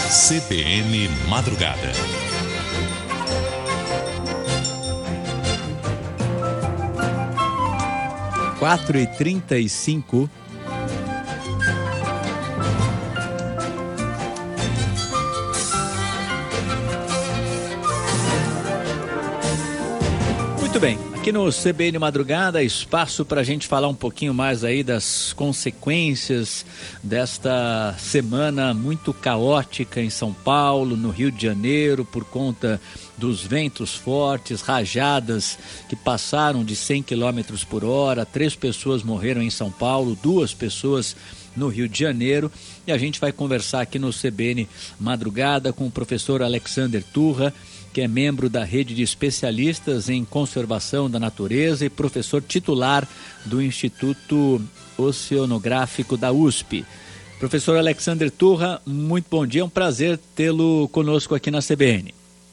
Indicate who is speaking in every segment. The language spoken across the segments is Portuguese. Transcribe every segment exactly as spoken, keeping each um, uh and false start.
Speaker 1: C B N Madrugada.
Speaker 2: quatro e trinta e cinco. Muito bem, aqui no C B N Madrugada, espaço para a gente falar um pouquinho mais aí das consequências desta semana muito caótica em São Paulo, no Rio de Janeiro, por conta dos ventos fortes, rajadas que passaram de cem quilômetros por hora. Três pessoas morreram em São Paulo, duas pessoas no Rio de Janeiro. E a gente vai conversar aqui no C B N Madrugada com o professor Alexander Turra, que é membro da rede de especialistas em conservação da natureza e professor titular do Instituto Oceanográfico da U S P. Professor Alexander Turra, muito bom dia, é um prazer tê-lo conosco aqui na C B N.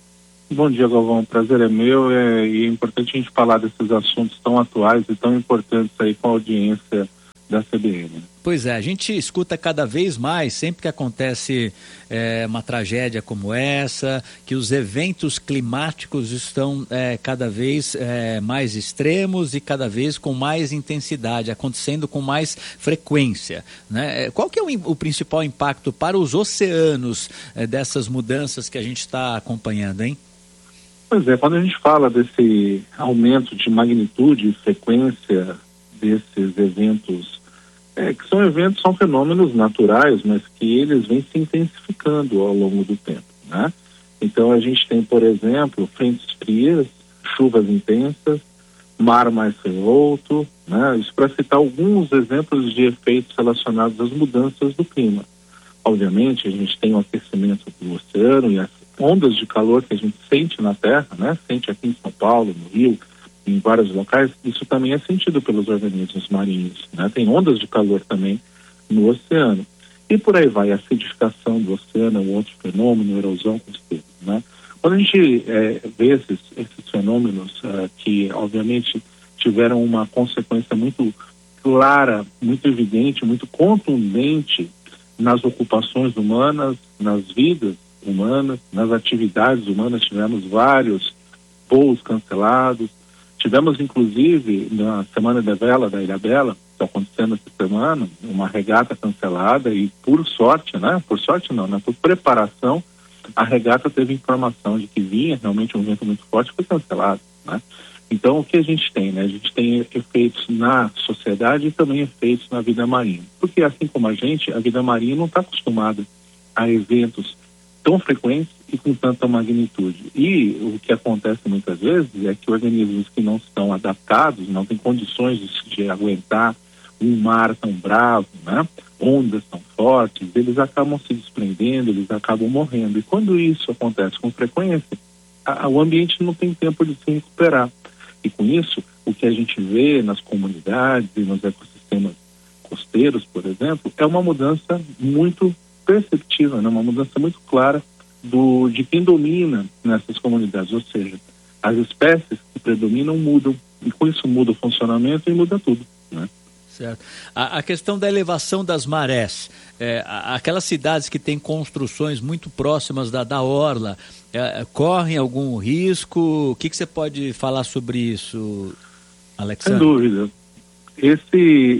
Speaker 3: Bom dia, Galvão, o prazer é meu, é, e é importante a gente falar desses assuntos tão atuais e tão importantes aí com a audiência da C B N.
Speaker 2: Pois é, a gente escuta cada vez mais, sempre que acontece é, uma tragédia como essa, que os eventos climáticos estão é, cada vez é, mais extremos e cada vez com mais intensidade, acontecendo com mais frequência, né? Qual que é o, o principal impacto para os oceanos é, dessas mudanças que a gente está acompanhando, hein?
Speaker 3: Pois é, quando a gente fala desse aumento de magnitude e frequência desses eventos, É, que são eventos, são fenômenos naturais, mas que eles vêm se intensificando ao longo do tempo, né? Então a gente tem, por exemplo, frentes frias, chuvas intensas, mar mais revolto, né? Isso para citar alguns exemplos de efeitos relacionados às mudanças do clima. Obviamente a gente tem o aquecimento do oceano e as ondas de calor que a gente sente na Terra, né? Sente aqui em São Paulo, no Rio, em vários locais. Isso também é sentido pelos organismos marinhos, né? Tem ondas de calor também no oceano. E por aí vai, a acidificação do oceano é um outro fenômeno, erosão costeira, né? Quando a gente é, vê esses, esses fenômenos uh, que, obviamente, tiveram uma consequência muito clara, muito evidente, muito contundente nas ocupações humanas, nas vidas humanas, nas atividades humanas, tivemos vários voos cancelados. Tivemos, inclusive, na Semana da Vela da Ilhabela, está acontecendo essa semana, uma regata cancelada e, por sorte, né? Por sorte não, né? Por preparação, a regata teve informação de que vinha realmente um vento muito forte e foi cancelado, né? Então, o que a gente tem, né? A gente tem efeitos na sociedade e também efeitos na vida marinha. Porque, assim como a gente, a vida marinha não está acostumada a eventos tão frequentes e com tanta magnitude. E o que acontece muitas vezes é que organismos que não estão adaptados, não têm condições de, de aguentar um mar tão bravo, né? Ondas tão fortes, eles acabam se desprendendo, eles acabam morrendo. E quando isso acontece com frequência, a, o ambiente não tem tempo de se recuperar. E com isso, o que a gente vê nas comunidades e nos ecossistemas costeiros, por exemplo, é uma mudança muito perceptível, né? Uma mudança muito clara do, de quem domina nessas comunidades, ou seja, as espécies que predominam mudam, e com isso muda o funcionamento e muda tudo, né?
Speaker 2: Certo. A, a questão da elevação das marés, é, a, aquelas cidades que têm construções muito próximas da, da orla, é, correm algum risco? O que, que você pode falar sobre isso, Alexandre?
Speaker 3: Sem dúvida. Esse,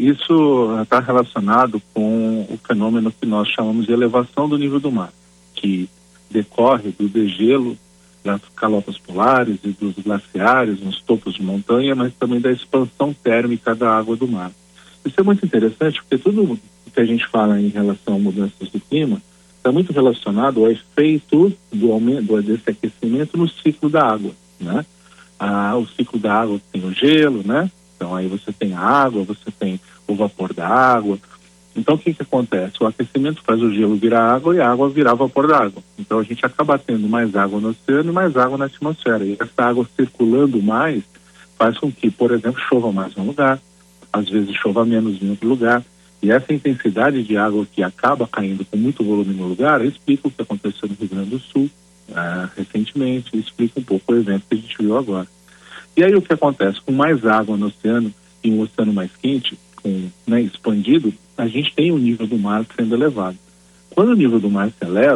Speaker 3: isso está relacionado com o fenômeno que nós chamamos de elevação do nível do mar, que decorre do degelo das calotas polares e dos glaciares nos topos de montanha, mas também da expansão térmica da água do mar. Isso é muito interessante porque tudo que a gente fala em relação a mudanças do clima está muito relacionado ao efeito do aumento desse aquecimento no ciclo da água, né? Ah, o ciclo da água tem o gelo, né? Então aí você tem a água, você tem o vapor da água. Então o que que acontece? O aquecimento faz o gelo virar água e a água virar vapor da água. Então a gente acaba tendo mais água no oceano e mais água na atmosfera. E essa água circulando mais faz com que, por exemplo, chova mais em um lugar, às vezes chova menos em outro lugar. E essa intensidade de água que acaba caindo com muito volume no lugar explica o que aconteceu no Rio Grande do Sul uh, recentemente, explica um pouco o evento que a gente viu agora. E aí o que acontece? Com mais água no oceano e um oceano mais quente, com, né, expandido, a gente tem o nível do mar sendo elevado. Quando o nível do mar se eleva,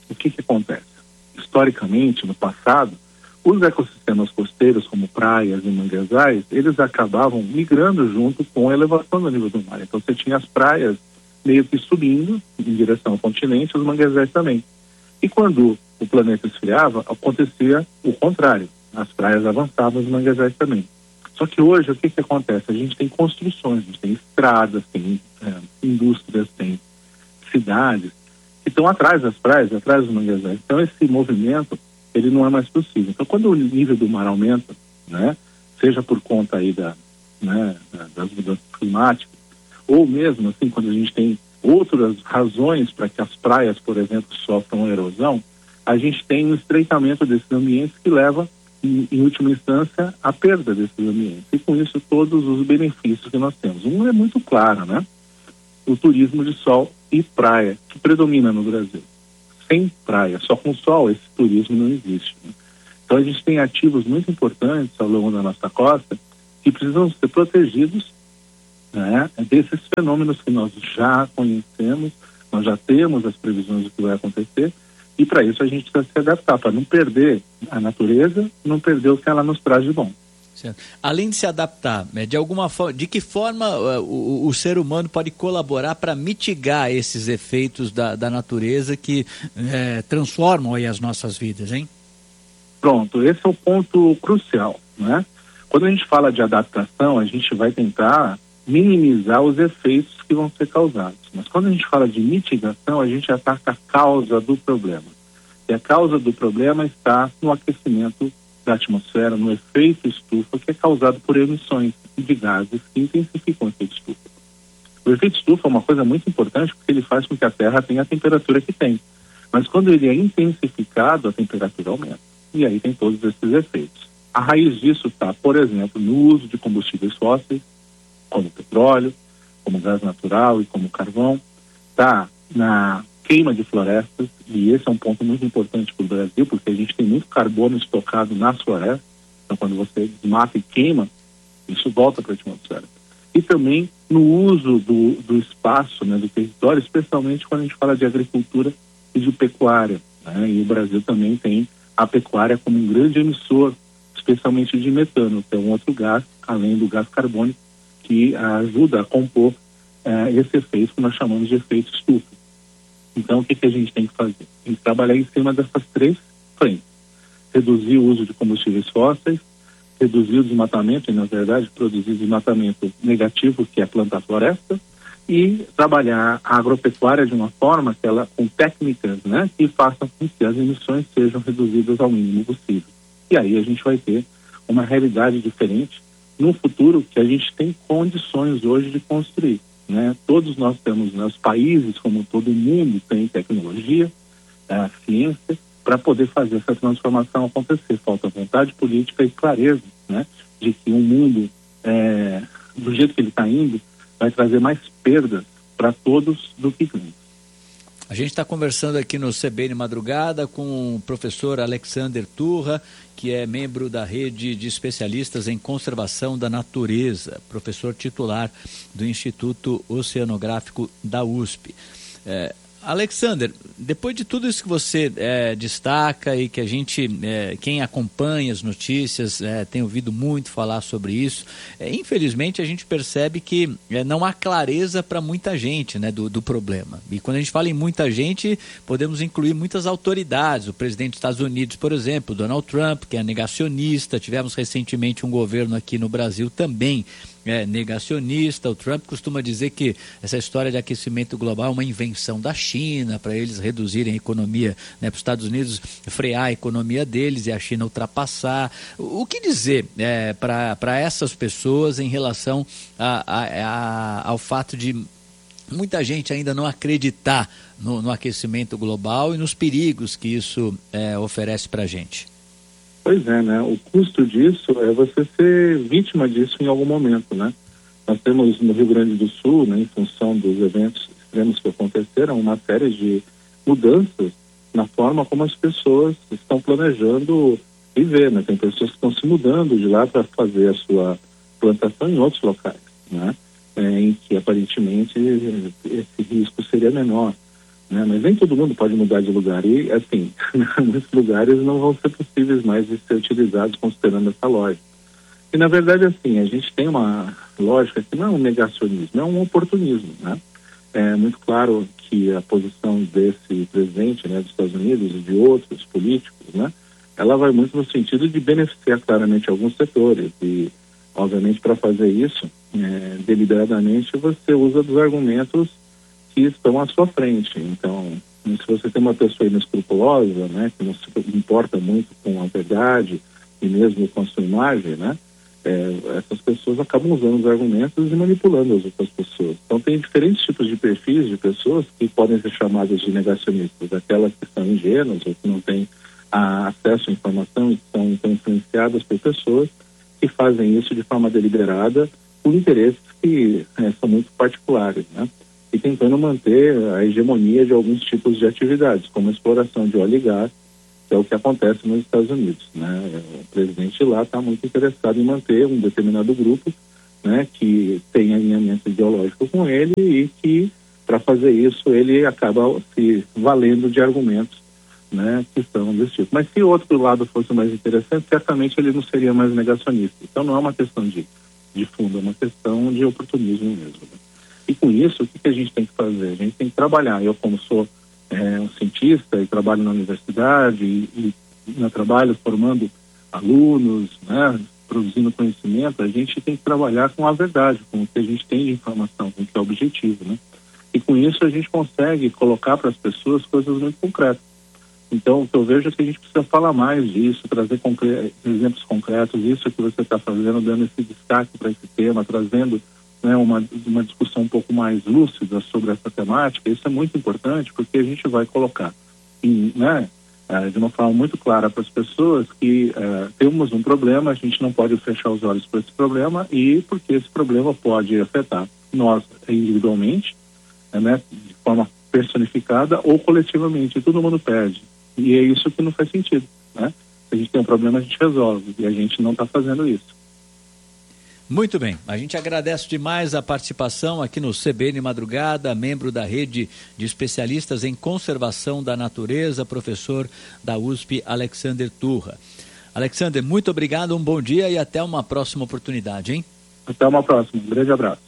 Speaker 3: o que que acontece? Historicamente, no passado, os ecossistemas costeiros, como praias e manguezais, eles acabavam migrando junto com a elevação do nível do mar. Então você tinha as praias meio que subindo em direção ao continente, os manguezais também. E quando o planeta esfriava, acontecia o contrário. As praias avançavam, os manguezais também. Só que hoje, o que que acontece? A gente tem construções, a gente tem estradas, tem é, indústrias, tem cidades que estão atrás das praias, atrás dos manguezais. Então esse movimento, ele não é mais possível. Então quando o nível do mar aumenta, né, seja por conta aí da, né, das mudanças climáticas, ou mesmo assim, quando a gente tem outras razões para que as praias, por exemplo, sofram erosão, a gente tem um estreitamento desses ambientes que leva, em, em última instância, à perda desses ambientes. E com isso, todos os benefícios que nós temos. Um é muito claro, né? O turismo de sol e praia, que predomina no Brasil. Sem praia, só com sol, esse turismo não existe, né? Então a gente tem ativos muito importantes ao longo da nossa costa que precisam ser protegidos, né, desses fenômenos que nós já conhecemos, nós já temos as previsões do que vai acontecer, e para isso a gente precisa se adaptar, para não perder a natureza, não perder o que ela nos traz de bom.
Speaker 2: Certo. Além de se adaptar, de alguma forma, de que forma uh, o, o ser humano pode colaborar para mitigar esses efeitos da, da natureza que eh, transformam aí as nossas vidas, hein?
Speaker 3: Pronto, esse é o ponto crucial, né? Quando a gente fala de adaptação, a gente vai tentar minimizar os efeitos que vão ser causados. Mas quando a gente fala de mitigação, a gente ataca a causa do problema. E a causa do problema está no aquecimento da atmosfera, no efeito estufa, que é causado por emissões de gases que intensificam o efeito estufa. O efeito estufa é uma coisa muito importante porque ele faz com que a Terra tenha a temperatura que tem. Mas quando ele é intensificado, a temperatura aumenta. E aí tem todos esses efeitos. A raiz disso está, por exemplo, no uso de combustíveis fósseis, como petróleo, como gás natural e como carvão, está na queima de florestas, e esse é um ponto muito importante para o Brasil, porque a gente tem muito carbono estocado nas florestas, então quando você desmata e queima, isso volta para a atmosfera. E também no uso do, do espaço, né, do território, especialmente quando a gente fala de agricultura e de pecuária, né, e o Brasil também tem a pecuária como um grande emissor, especialmente de metano, que é um outro gás, além do gás carbônico, que ajuda a compor eh, esse efeito que nós chamamos de efeito estufa. Então, o que, que a gente tem que fazer? Tem que trabalhar em cima dessas três frentes. Reduzir o uso de combustíveis fósseis, reduzir o desmatamento, e na verdade produzir desmatamento negativo, que é plantar floresta, e trabalhar a agropecuária de uma forma que ela, com técnicas, né, que façam com que as emissões sejam reduzidas ao mínimo possível. E aí a gente vai ter uma realidade diferente no futuro que a gente tem condições hoje de construir, né? Todos nós temos, né, os países, como todo mundo, tem tecnologia, a ciência, para poder fazer essa transformação acontecer. Falta vontade política e clareza, né, de que um mundo, é, do jeito que ele está indo, vai trazer mais perdas para todos do que ganhos.
Speaker 2: A gente está conversando aqui no C B N Madrugada com o professor Alexander Turra, que é membro da rede de especialistas em conservação da natureza, professor titular do Instituto Oceanográfico da U S P. É, Alexander, depois de tudo isso que você é, destaca e que a gente, é, quem acompanha as notícias, é, tem ouvido muito falar sobre isso, é, infelizmente a gente percebe que é, não há clareza para muita gente, né, do, do problema. E quando a gente fala em muita gente, podemos incluir muitas autoridades, o presidente dos Estados Unidos, por exemplo, Donald Trump, que é negacionista, tivemos recentemente um governo aqui no Brasil também É, negacionista. O Trump costuma dizer que essa história de aquecimento global é uma invenção da China para eles reduzirem a economia, né, para os Estados Unidos frear a economia deles e a China ultrapassar. O, o que dizer é, para essas pessoas em relação a, a, a, ao fato de muita gente ainda não acreditar no, no aquecimento global e nos perigos que isso é, oferece para a gente?
Speaker 3: Pois é, né? O custo disso é você ser vítima disso em algum momento, né? Nós temos no Rio Grande do Sul, né, em função dos eventos extremos que aconteceram, uma série de mudanças na forma como as pessoas estão planejando viver, né? Tem pessoas que estão se mudando de lá para fazer a sua plantação em outros locais, né? É, em que aparentemente esse risco seria menor. né? Mas nem todo mundo pode mudar de lugar e, assim, muitos lugares não vão ser possíveis mais de ser utilizados considerando essa lógica. E, na verdade, assim, a gente tem uma lógica que não é um negacionismo, é um oportunismo, né? É muito claro que a posição desse presidente, né, dos Estados Unidos e de outros políticos, né, ela vai muito no sentido de beneficiar claramente alguns setores e, obviamente, para fazer isso, é, deliberadamente, você usa dos argumentos que estão à sua frente. Então, se você tem uma pessoa inescrupulosa, né, que não se importa muito com a verdade e mesmo com a sua imagem, né, é, essas pessoas acabam usando os argumentos e manipulando as outras pessoas. Então, tem diferentes tipos de perfis de pessoas que podem ser chamadas de negacionistas, aquelas que são ingênuas ou que não têm a, acesso à informação e que são então, influenciadas por pessoas que fazem isso de forma deliberada por interesses que é, são muito particulares, né? E tentando manter a hegemonia de alguns tipos de atividades, como a exploração de óleo e gás, que é o que acontece nos Estados Unidos, né? O presidente lá está muito interessado em manter um determinado grupo, né, que tem alinhamento ideológico com ele e que, para fazer isso, ele acaba se valendo de argumentos, né, que são desse tipo. Mas se o outro lado fosse mais interessante, certamente ele não seria mais negacionista. Então não é uma questão de, de fundo, é uma questão de oportunismo mesmo, né? E com isso, o que, que a gente tem que fazer? A gente tem que trabalhar. Eu, como sou é, um cientista e trabalho na universidade e, e no trabalho formando alunos, né, produzindo conhecimento, a gente tem que trabalhar com a verdade, com o que a gente tem de informação, com o que é objetivo, né? E com isso a gente consegue colocar para as pessoas coisas muito concretas. Então, o que eu vejo é que a gente precisa falar mais disso, trazer concre- exemplos concretos, isso que você está fazendo, dando esse destaque para esse tema, trazendo, né, uma, uma discussão um pouco mais lúcida sobre essa temática. Isso é muito importante porque a gente vai colocar em, né, uh, de uma forma muito clara para as pessoas que uh, temos um problema, a gente não pode fechar os olhos para esse problema e porque esse problema pode afetar nós individualmente, né, de forma personificada ou coletivamente, e todo mundo perde. E é isso que não faz sentido, né? Se a gente tem um problema, a gente resolve, e a gente não está fazendo isso.
Speaker 2: Muito bem, a gente agradece demais a participação aqui no C B N Madrugada, membro da rede de especialistas em conservação da natureza, professor da U S P, Alexander Turra. Alexander, muito obrigado, um bom dia e até uma próxima oportunidade, hein?
Speaker 3: Até uma próxima, um grande abraço.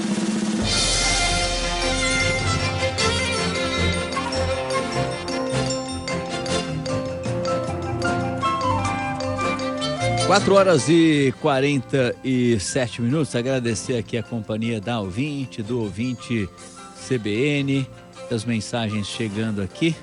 Speaker 2: quatro horas e quarenta e sete minutos, agradecer aqui a companhia da ouvinte, do ouvinte C B N, das mensagens chegando aqui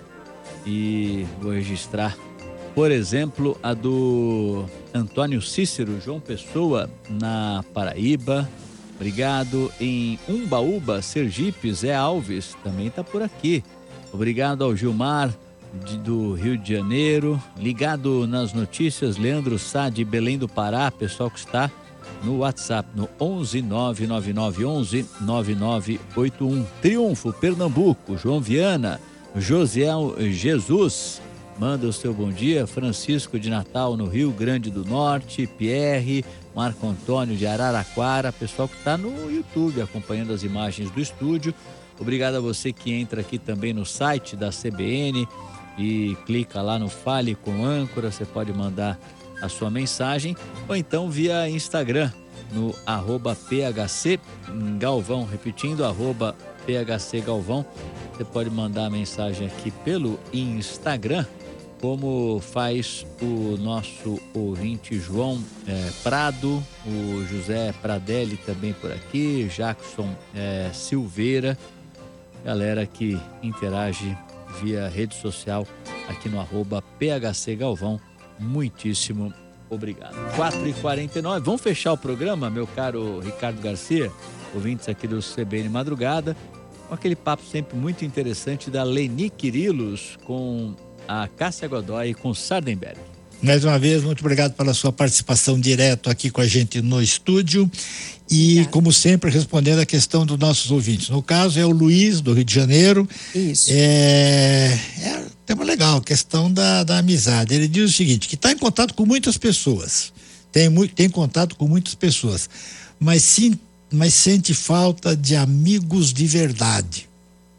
Speaker 2: e vou registrar, por exemplo, a do Antônio Cícero, João Pessoa, na Paraíba, obrigado. Em Umbaúba, Sergipe, Zé Alves, também está por aqui, obrigado ao Gilmar, De, do Rio de Janeiro, ligado nas notícias, Leandro Sá de Belém do Pará, pessoal que está no WhatsApp, no onze nove nove nove onze nove nove oito um. Triunfo, Pernambuco, João Viana, Josiel Jesus, manda o seu bom dia. Francisco de Natal, no Rio Grande do Norte, Pierre, Marco Antônio de Araraquara, pessoal que está no YouTube acompanhando as imagens do estúdio. Obrigado a você que entra aqui também no site da C B N e clica lá no Fale com Âncora, você pode mandar a sua mensagem ou então via Instagram no arroba P H C Galvão, repetindo, arroba P H C Galvão, você pode mandar a mensagem aqui pelo Instagram, como faz o nosso ouvinte João é, Prado, o José Pradelli também por aqui, Jackson é, Silveira, galera que interage via rede social aqui no arroba P H C Galvão, muitíssimo obrigado. quatro e quarenta e nove, vamos fechar o programa, meu caro Ricardo Garcia, ouvintes aqui do C B N Madrugada, com aquele papo sempre muito interessante da Leni Quirilos com a Cássia Godoy e com Sardenberg.
Speaker 4: Mais uma vez, muito obrigado pela sua participação direto aqui com a gente no estúdio e, obrigado, como sempre, respondendo a questão dos nossos ouvintes. No caso, é o Luiz, do Rio de Janeiro.
Speaker 5: Isso.
Speaker 4: É, é um tema legal, a questão da, da amizade. Ele diz o seguinte, que está em contato com muitas pessoas, tem, muito, tem contato com muitas pessoas, mas, sim, mas sente falta de amigos de verdade.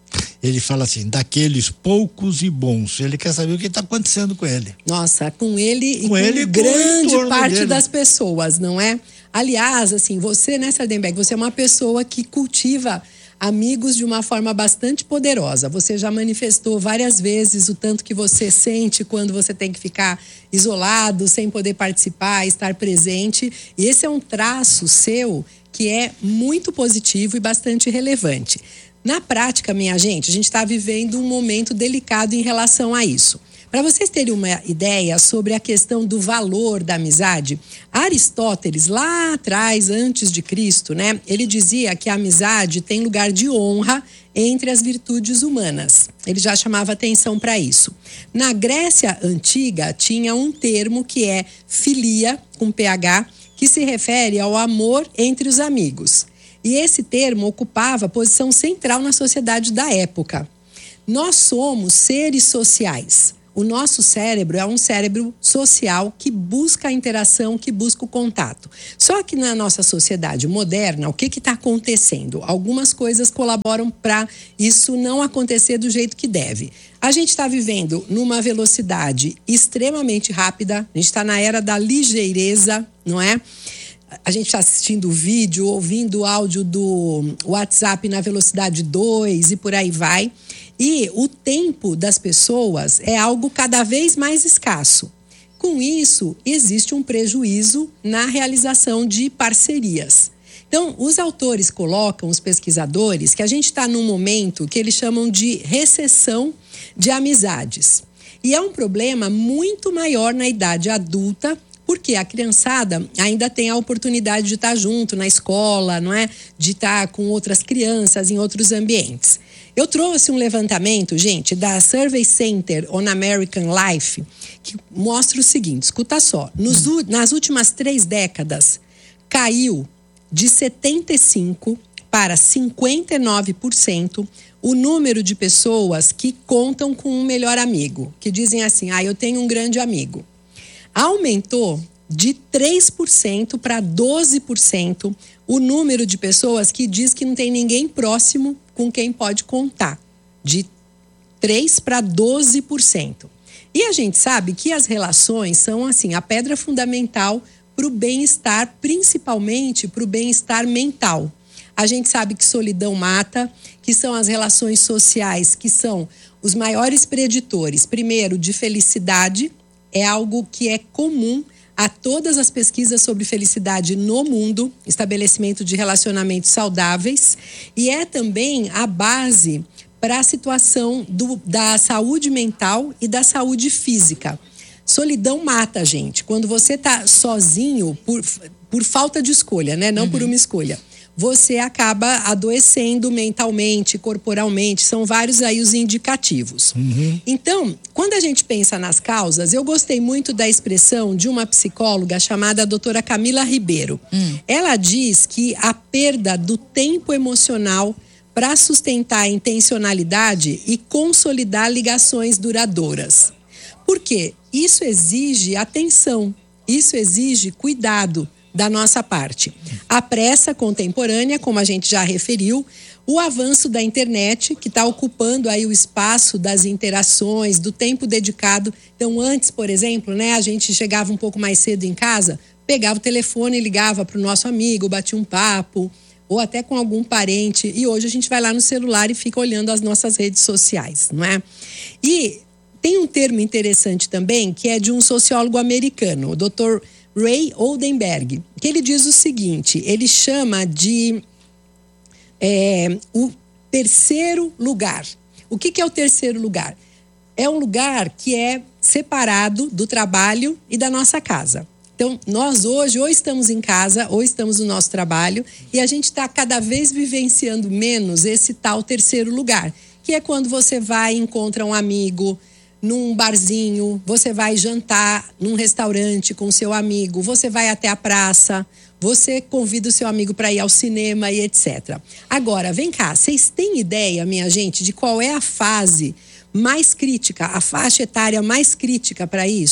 Speaker 4: ele fala assim, daqueles poucos e bons. Ele quer saber o que está acontecendo com ele.
Speaker 5: Nossa, com ele
Speaker 4: com
Speaker 5: e com
Speaker 4: ele,
Speaker 5: grande
Speaker 4: com
Speaker 5: parte
Speaker 4: dele.
Speaker 5: das pessoas, não é? Aliás, assim, você, né, Sardenberg, você é uma pessoa que cultiva amigos de uma forma bastante poderosa. Você já manifestou várias vezes o tanto que você sente quando você tem que ficar isolado, sem poder participar, estar presente. E esse é um traço seu que é muito positivo e bastante relevante. Na prática, minha gente, a gente está vivendo um momento delicado em relação a isso. Para vocês terem uma ideia sobre a questão do valor da amizade, Aristóteles, lá atrás, antes de Cristo, né, ele dizia que a amizade tem lugar de honra entre as virtudes humanas. Ele já chamava atenção para isso. Na Grécia Antiga, tinha um termo que é filia, com ph, que se refere ao amor entre os amigos. E esse termo ocupava posição central na sociedade da época. Nós somos seres sociais. O nosso cérebro é um cérebro social que busca a interação, que busca o contato. Só que na nossa sociedade moderna, o que está acontecendo? Algumas coisas colaboram para isso não acontecer do jeito que deve. A gente está vivendo numa velocidade extremamente rápida, a gente está na era da ligeireza, não é? A gente está assistindo vídeo, ouvindo áudio do WhatsApp na velocidade dois e por aí vai. E o tempo das pessoas é algo cada vez mais escasso. Com isso, existe um prejuízo na realização de parcerias. Então, os autores colocam, os pesquisadores, que a gente está num momento que eles chamam de recessão de amizades. E é um problema muito maior na idade adulta, porque a criançada ainda tem a oportunidade de estar junto na escola, não é? De estar com outras crianças em outros ambientes. Eu trouxe um levantamento, gente, da Survey Center on American Life, que mostra o seguinte, escuta só, nos, nas últimas três décadas, caiu de setenta e cinco por cento para cinquenta e nove por cento o número de pessoas que contam com um melhor amigo, que dizem assim, ah, eu tenho um grande amigo. Aumentou de três por cento para doze por cento o número de pessoas que diz que não tem ninguém próximo com quem pode contar, de três para doze por cento. E a gente sabe que as relações são assim, a pedra fundamental para o bem-estar, principalmente para o bem-estar mental. A gente sabe que solidão mata, que são as relações sociais, que são os maiores preditores, primeiro, de felicidade, é algo que é comum a todas as pesquisas sobre felicidade no mundo, estabelecimento de relacionamentos saudáveis, e é também a base para a situação do, da saúde mental e da saúde física. Solidão mata a gente. Quando você está sozinho, por, por falta de escolha, né? Não uhum. por uma escolha, você acaba adoecendo mentalmente, corporalmente, são vários aí os indicativos. Uhum. Então, quando a gente pensa nas causas, eu gostei muito da expressão de uma psicóloga chamada doutora Camila Ribeiro. Uhum. Ela diz que a perda do tempo emocional para sustentar a intencionalidade e consolidar ligações duradouras. Por quê? Isso exige atenção, isso exige cuidado da nossa parte. A pressa contemporânea, como a gente já referiu, o avanço da internet, que está ocupando aí o espaço das interações, do tempo dedicado. Então, antes, por exemplo, né, a gente chegava um pouco mais cedo em casa, pegava o telefone e ligava para o nosso amigo, batia um papo, ou até com algum parente. E hoje a gente vai lá no celular e fica olhando as nossas redes sociais, não é? E tem um termo interessante também, que é de um sociólogo americano, o doutor Ray Oldenburg, que ele diz o seguinte, ele chama de é, o terceiro lugar. O que, que é o terceiro lugar? É um lugar que é separado do trabalho e da nossa casa. Então, nós hoje ou estamos em casa ou estamos no nosso trabalho e a gente está cada vez vivenciando menos esse tal terceiro lugar, que é quando você vai e encontra um amigo num barzinho, você vai jantar num restaurante com seu amigo, você vai até a praça, você convida o seu amigo para ir ao cinema e etcétera. Agora, vem cá, vocês têm ideia, minha gente, de qual é a fase mais crítica, a faixa etária mais crítica para isso?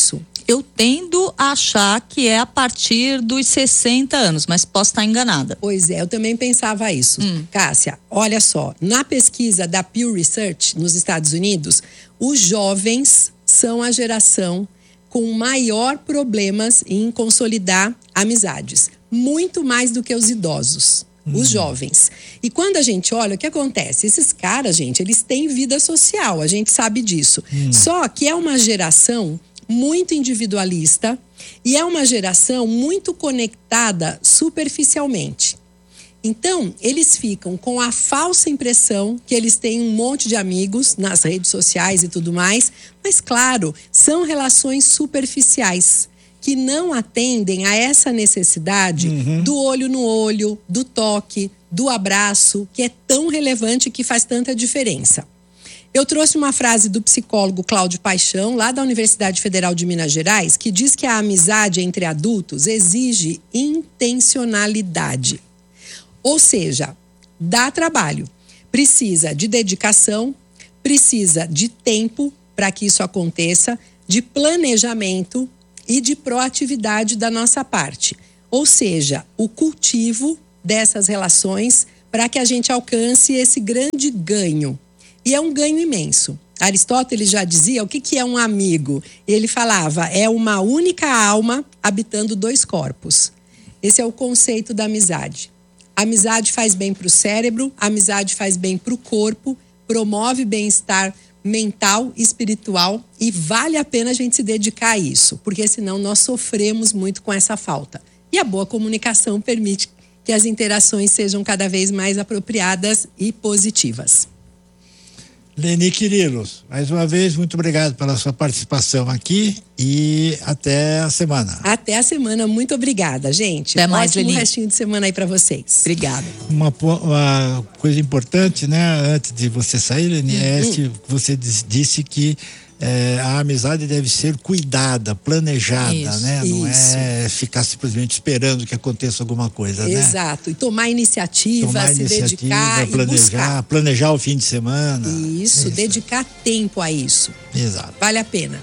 Speaker 6: eu tendo a achar que é a partir dos sessenta anos, mas posso estar enganada.
Speaker 5: Pois é, eu também pensava isso. Hum. Cássia, olha só, na pesquisa da Pew Research nos Estados Unidos, os jovens são a geração com maior problemas em consolidar amizades, muito mais do que os idosos. Os jovens. E quando a gente olha, o que acontece? Esses caras, gente, eles têm vida social, a gente sabe disso. Hum. Só que é uma geração muito individualista e é uma geração muito conectada superficialmente. Então, eles ficam com a falsa impressão que eles têm um monte de amigos nas redes sociais e tudo mais, mas claro, são relações superficiais, que não atendem a essa necessidade uhum. do olho no olho, do toque, do abraço, que é tão relevante e que faz tanta diferença. Eu trouxe uma frase do psicólogo Cláudio Paixão, lá da Universidade Federal de Minas Gerais, que diz que a amizade entre adultos exige intencionalidade. Ou seja, dá trabalho, precisa de dedicação, precisa de tempo para que isso aconteça, de planejamento e de proatividade da nossa parte. Ou seja, o cultivo dessas relações para que a gente alcance esse grande ganho. E é um ganho imenso. Aristóteles já dizia o que, que é um amigo. Ele falava, é uma única alma habitando dois corpos. Esse é o conceito da amizade. A amizade faz bem para o cérebro, a amizade faz bem para o corpo, promove bem-estar mental, espiritual, e vale a pena a gente se dedicar a isso, porque senão nós sofremos muito com essa falta. E a boa comunicação permite que as interações sejam cada vez mais apropriadas e positivas.
Speaker 4: Leni Quirilos, mais uma vez, muito obrigado pela sua participação aqui e até a semana.
Speaker 5: Até a semana, muito obrigada, gente.
Speaker 6: Até mais,
Speaker 5: Ótimo
Speaker 6: Leni.
Speaker 5: restinho de semana aí para vocês.
Speaker 6: Obrigada.
Speaker 4: Uma, uma coisa importante, né, antes de você sair, Leni, hum, é hum. que você disse que é, a amizade deve ser cuidada, planejada, isso, né? Não isso. é ficar simplesmente esperando que aconteça alguma coisa, né?
Speaker 5: Exato, e tomar iniciativa, tomar se iniciativa, dedicar
Speaker 4: planejar,
Speaker 5: e buscar.
Speaker 4: Planejar o fim de semana.
Speaker 5: Isso, isso, dedicar tempo a isso.
Speaker 4: Exato.
Speaker 5: Vale a pena.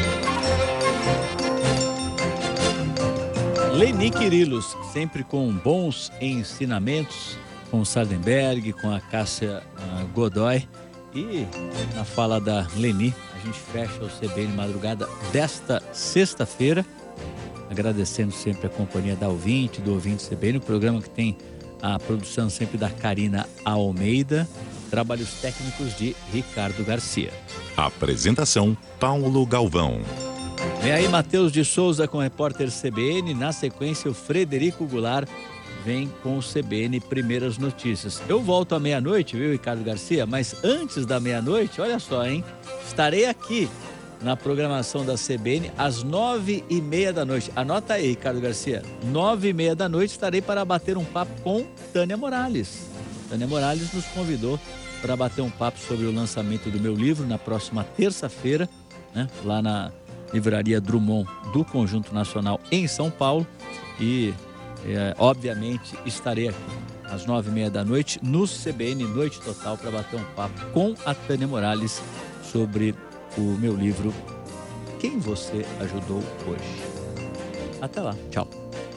Speaker 2: Leni Quirilos, sempre com bons ensinamentos, com o Sardenberg, com a Cássia Godoy. E na fala da Leni, a gente fecha o C B N Madrugada desta sexta-feira, agradecendo sempre a companhia da ouvinte, do ouvinte C B N, o programa que tem a produção sempre da Karina Almeida, trabalhos técnicos de Ricardo Garcia.
Speaker 1: Apresentação Paulo Galvão.
Speaker 2: Vem aí Matheus de Souza com o repórter C B N, na sequência o Frederico Goulart vem com o C B N Primeiras Notícias. Eu volto à meia-noite, viu, Ricardo Garcia? Mas antes da meia-noite, olha só, hein? Estarei aqui na programação da C B N às nove e meia da noite. Anota aí, Ricardo Garcia. Nove e meia da noite estarei para bater um papo com Tânia Morales. Tânia Morales nos convidou para bater um papo sobre o lançamento do meu livro na próxima terça-feira, né? Lá na Livraria Drummond do Conjunto Nacional em São Paulo. E É, obviamente estarei aqui às nove e meia da noite no C B N Noite Total para bater um papo com a Tânia Morales sobre o meu livro Quem Você Ajudou Hoje. Até lá, tchau.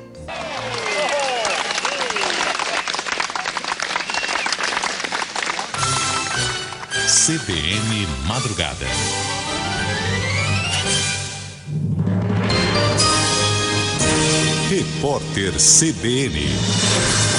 Speaker 1: C B N Madrugada. Repórter C B N.